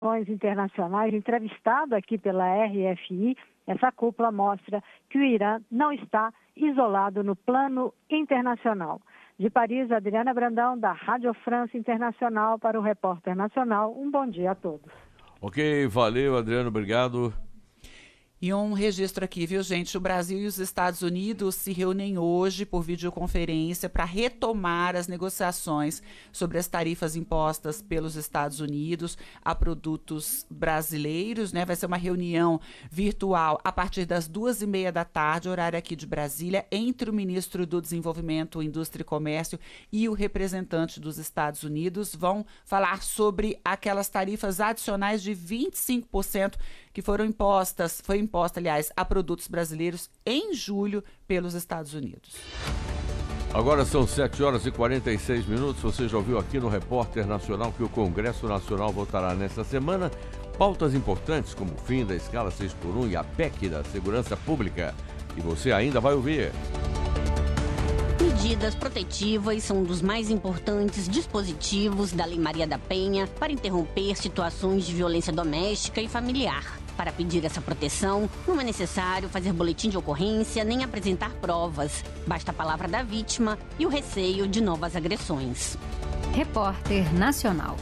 internacionais, entrevistado aqui pela RFI, essa cúpula mostra que o Irã não está isolado no plano internacional. De Paris, Adriana Brandão, da Rádio France Internacional, para o Repórter Nacional. Um bom dia a todos. Ok, valeu, Adriano, obrigado. E um registro aqui, viu, gente? O Brasil e os Estados Unidos se reúnem hoje por videoconferência para retomar as negociações sobre as tarifas impostas pelos Estados Unidos a produtos brasileiros, né? Vai ser uma reunião virtual a partir das 2h30 da tarde, horário aqui de Brasília, entre o ministro do Desenvolvimento, Indústria e Comércio e o representante dos Estados Unidos. Vão falar sobre aquelas tarifas adicionais de 25% que foi imposta, aliás, a produtos brasileiros em julho pelos Estados Unidos. Agora são 7h46. Você já ouviu aqui no Repórter Nacional que o Congresso Nacional votará nesta semana pautas importantes como o fim da escala 6x1 e a PEC da Segurança Pública. E você ainda vai ouvir. Medidas protetivas são um dos mais importantes dispositivos da Lei Maria da Penha para interromper situações de violência doméstica e familiar. Para pedir essa proteção, não é necessário fazer boletim de ocorrência nem apresentar provas. Basta a palavra da vítima e o receio de novas agressões. Repórter Nacional.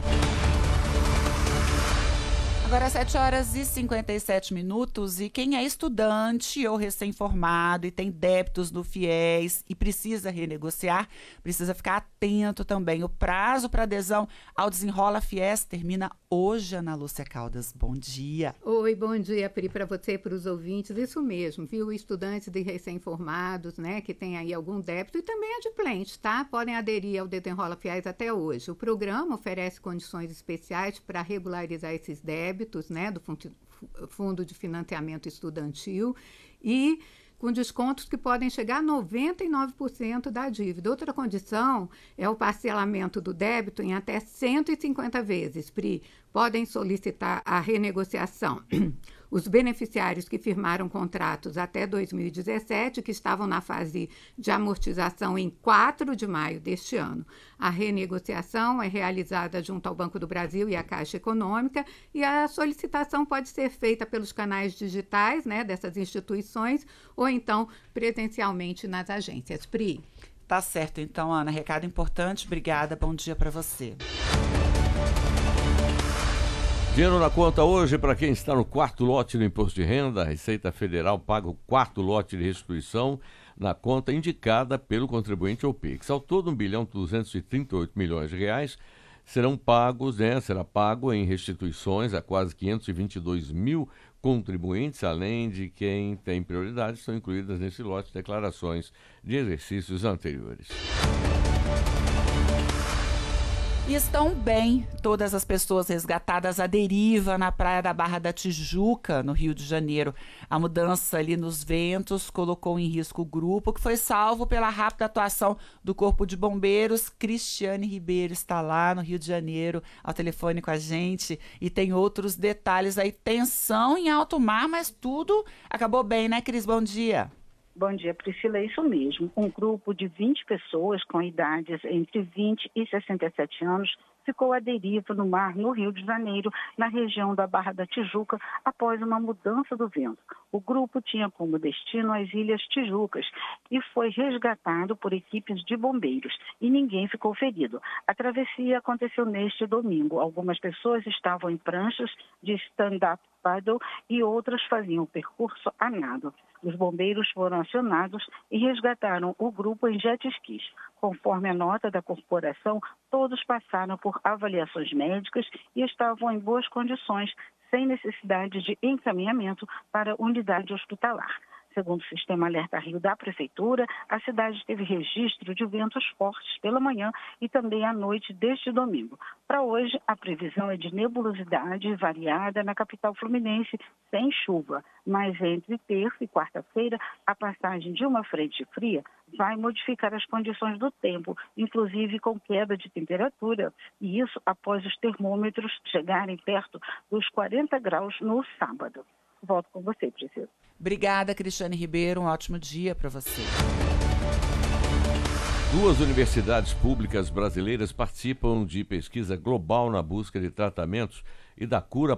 Agora 7h57 e quem é estudante ou recém-formado e tem débitos do FIES e precisa renegociar, precisa ficar atento também. O prazo para adesão ao Desenrola FIES termina hoje, Ana Lúcia Caldas. Bom dia. Oi, bom dia, Pri, para você e para os ouvintes. Isso mesmo, viu? Estudantes de recém-formados, né, que tem aí algum débito e também adimplentes, tá? Podem aderir ao Desenrola FIES até hoje. O programa oferece condições especiais para regularizar esses débitos, né, do Fundo de Financiamento Estudantil e com descontos que podem chegar a 99% da dívida. Outra condição é o parcelamento do débito em até 150 vezes. Pri, podem solicitar a renegociação. Os beneficiários que firmaram contratos até 2017, que estavam na fase de amortização em 4 de maio deste ano. A renegociação é realizada junto ao Banco do Brasil e à Caixa Econômica e a solicitação pode ser feita pelos canais digitais, né, dessas instituições ou então presencialmente nas agências. Pri. Tá certo, então, Ana. Recado importante. Obrigada. Bom dia para você. Dinheiro na conta hoje para quem está no quarto lote do Imposto de Renda. A Receita Federal paga o quarto lote de restituição na conta indicada pelo contribuinte ao Pix. Ao todo, R$1.238 bilhões serão pagos, será pago em restituições a quase 522 mil contribuintes, além de quem tem prioridade, são incluídas nesse lote declarações de exercícios anteriores. E estão bem todas as pessoas resgatadas à deriva na praia da Barra da Tijuca, no Rio de Janeiro. A mudança ali nos ventos colocou em risco o grupo, que foi salvo pela rápida atuação do Corpo de Bombeiros. Cristiane Ribeiro está lá no Rio de Janeiro, ao telefone com a gente. E tem outros detalhes aí, tensão em alto mar, mas tudo acabou bem, né, Cris? Bom dia. Bom dia, Priscila, é isso mesmo. Um grupo de 20 pessoas com idades entre 20 e 67 anos ficou à deriva no mar no Rio de Janeiro, na região da Barra da Tijuca, após uma mudança do vento. O grupo tinha como destino as Ilhas Tijucas e foi resgatado por equipes de bombeiros e ninguém ficou ferido. A travessia aconteceu neste domingo. Algumas pessoas estavam em pranchas de stand-up paddle e outras faziam o percurso a nado. Os bombeiros foram acionados e resgataram o grupo em jet skis. Conforme a nota da corporação, todos passaram por avaliações médicas e estavam em boas condições, sem necessidade de encaminhamento para unidade hospitalar. Segundo o Sistema Alerta Rio da Prefeitura, a cidade teve registro de ventos fortes pela manhã e também à noite deste domingo. Para hoje, a previsão é de nebulosidade variada na capital fluminense, sem chuva. Mas entre terça e quarta-feira, a passagem de uma frente fria vai modificar as condições do tempo, inclusive com queda de temperatura, e isso após os termômetros chegarem perto dos 40 graus no sábado. Volto com você, Priscila. Obrigada, Cristiane Ribeiro. Um ótimo dia para você. 2 universidades públicas brasileiras participam de pesquisa global na busca de tratamentos e da cura